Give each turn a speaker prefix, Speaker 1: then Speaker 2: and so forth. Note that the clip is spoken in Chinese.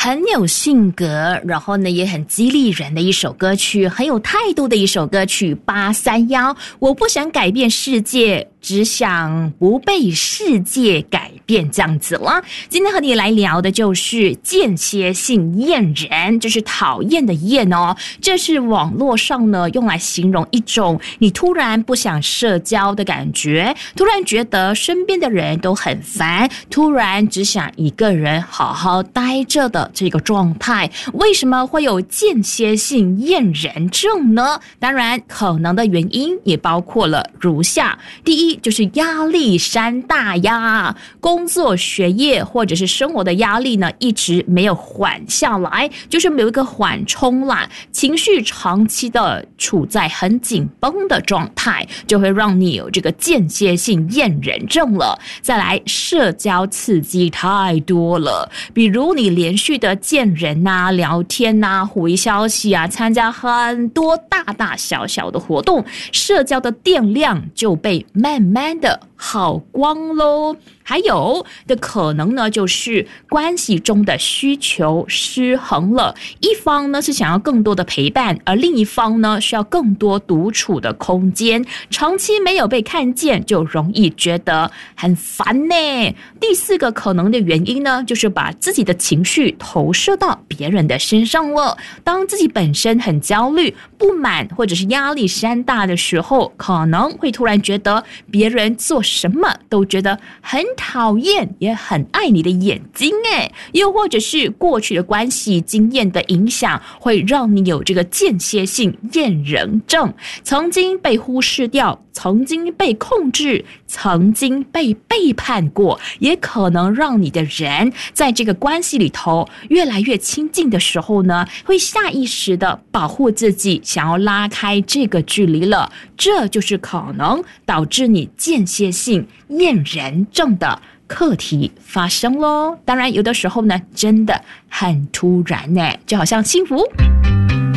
Speaker 1: 很有性格，然后呢也很激励人的一首歌曲，很有态度的一首歌曲831。我不想改变世界，只想不被世界改变，这样子了。今天和你来聊的就是间歇性厌人，就是讨厌的厌哦。这是网络上呢用来形容一种你突然不想社交的感觉，突然觉得身边的人都很烦，突然只想一个人好好待着的这个状态。为什么会有间歇性厌人症呢？当然可能的原因也包括了如下。第一，就是压力山大呀，工作学业或者是生活的压力呢一直没有缓下来，就是没有一个缓冲啦，情绪长期的处在很紧绷的状态，就会让你有这个间歇性厌人症了。再来，社交刺激太多了，比如你连续的见人啊、聊天啊、回消息啊，参加很多大大小小的活动，社交的电量就被慢慢的耗光咯。还有的可能呢，就是关系中的需求失衡了，一方呢是想要更多的陪伴，而另一方呢需要更多独处的空间，长期没有被看见，就容易觉得很烦呢。第四个可能的原因呢，就是把自己的情绪投射到别人的身上了。当自己本身很焦虑、不满或者是压力山大的时候，可能会突然觉得别人做什么都觉得很讨厌，也很爱你的眼睛诶。又或者是过去的关系经验的影响，会让你有这个间歇性厌人症，曾经被忽视掉，曾经被控制，曾经被背叛过，也可能让你的人在这个关系里头越来越亲近的时候呢，会下意识的保护自己，想要拉开这个距离了。这就是可能导致你间歇性厌人症的课题发生咯。当然有的时候呢真的很突然呢，就好像幸福